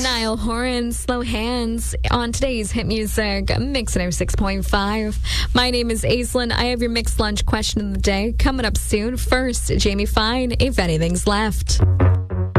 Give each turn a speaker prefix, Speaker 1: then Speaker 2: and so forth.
Speaker 1: Niall Horan, Slow Hands, on today's Hit Music Mix 106.5. My name is Aislinn. I have your mixed lunch question of the day coming up soon. First, Jamie Fine, If Anything's Left.